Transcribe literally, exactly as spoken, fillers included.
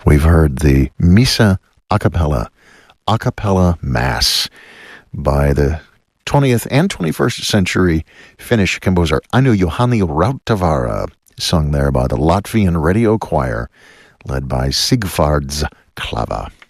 We've heard the Missa a cappella, a cappella mass by the twentieth and twenty-first century Finnish composer Aino Juhani Rautavaara, sung there by the Latvian Radio Choir, led by Sigvards Klava.